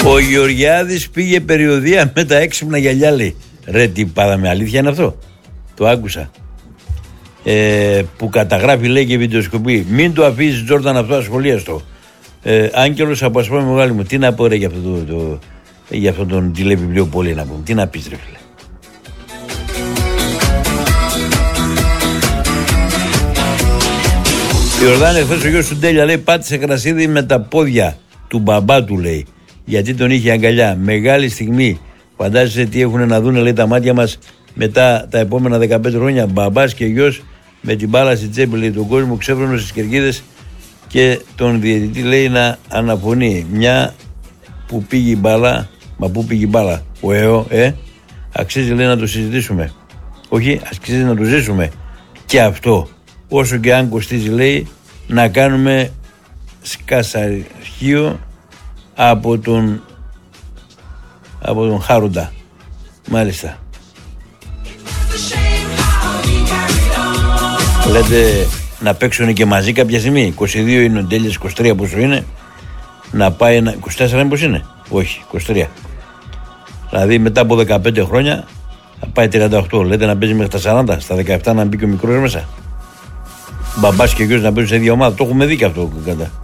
Ο Γεωργιάδης πήγε περιοδεία με τα έξυπνα γυαλιά, λέει. Ρε τι πάδαμε, αλήθεια είναι αυτό? Το άκουσα. Που καταγράφει, λέει, και βιντεοσκοπεί. Μην το αφήσεις, Τζόρνταν, αυτό ασχολίαστο. Άγγελος από Ασπρόμη Μεγάλη μου. Τι να πω, ρε, για αυτόν τον τηλεβιβλίο πολύ να πούμε. Τι να πεις, ρε φίλε. Η Ορδάνη εχθές ο γιος του Ντέλια, λέει, πάτησε κρασίδι με τα πόδια του μπαμπά του, λέει, γιατί τον είχε αγκαλιά. Μεγάλη στιγμή. Φαντάζεσαι τι έχουν να δουν, λέει, τα μάτια μας μετά τα επόμενα 15 χρόνια. Μπαμπάς και γιος με την μπάλα στη τσέπη, λέει, τον κόσμο ξέφρονο στις κερκίδες και τον διαιτητή, λέει, να αναφωνεί. Μια που πήγε η μπάλα, μα πού πήγε η μπάλα, ο ΕΟ, αξίζει, λέει, να το συζητήσουμε. Όχι, αξίζει να το ζήσουμε. Και αυτό, όσο και αν κοστίζει, λέει, να κάνουμε σκασαρχείο από τον Χάροντα. Μάλιστα. Λέτε να παίξουν και μαζί κάποια στιγμή. 22 είναι ο Ντέλιας, 23 πόσο είναι. Να πάει 24 είναι πως είναι. Όχι, 23. Δηλαδή μετά από 15 χρόνια θα πάει 38. Λέτε να παίζει μέχρι τα 40. Στα 17 να μπει και ο μικρός μέσα. Μπαμπάς και γιος να παίζουν σε ίδια ομάδα. Το έχουμε δει και αυτό κατά.